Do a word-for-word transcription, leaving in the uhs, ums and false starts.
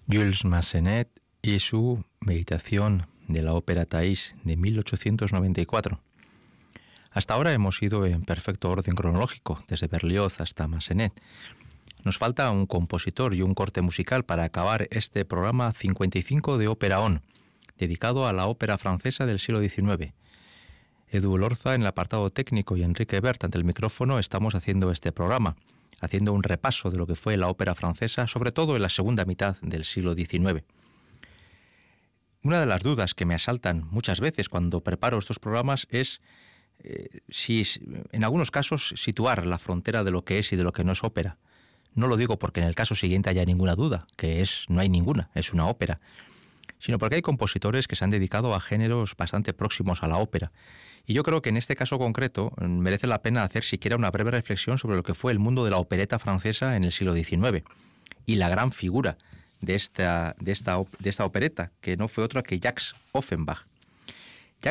Jules Massenet y su Meditación de la ópera Thais de mil ochocientos noventa y cuatro. Hasta ahora hemos ido en perfecto orden cronológico, desde Berlioz hasta Massenet. Nos falta un compositor y un corte musical para acabar este programa cincuenta y cinco de Ópera On, dedicado a la ópera francesa del siglo diecinueve. Edu Lorza en el apartado técnico y Enrique Bert ante el micrófono estamos haciendo este programa, haciendo un repaso de lo que fue la ópera francesa, sobre todo en la segunda mitad del siglo diecinueve. Una de las dudas que me asaltan muchas veces cuando preparo estos programas es eh, si, en algunos casos, situar la frontera de lo que es y de lo que no es ópera. No lo digo porque en el caso siguiente haya ninguna duda, que es no hay ninguna, es una ópera, sino porque hay compositores que se han dedicado a géneros bastante próximos a la ópera. Y yo creo que en este caso concreto merece la pena hacer siquiera una breve reflexión sobre lo que fue el mundo de la opereta francesa en el siglo diecinueve y la gran figura de esta, de esta, de esta opereta, que no fue otra que Jacques Offenbach.